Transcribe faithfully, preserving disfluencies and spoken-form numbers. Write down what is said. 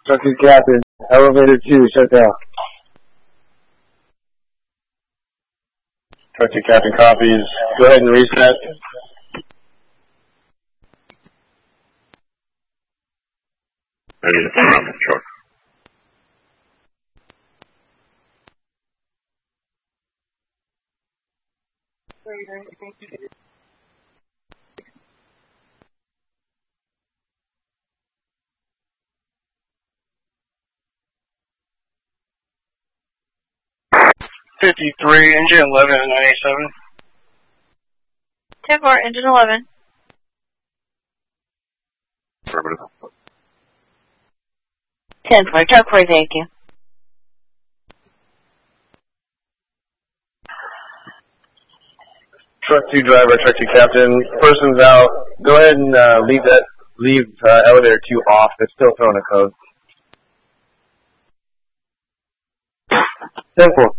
Truck two captain, elevator two, shut down. Truck two captain copies. Go ahead and reset. Ready to turn on the truck. fifty-three, engine eleven and nine eighty-seven. ten four, engine eleven. Affirmative. ten four, truck four, thank you. Truck two driver, truck two captain, person's out. Go ahead and uh, leave that, leave uh, elevator two off. It's still throwing a code. ten four.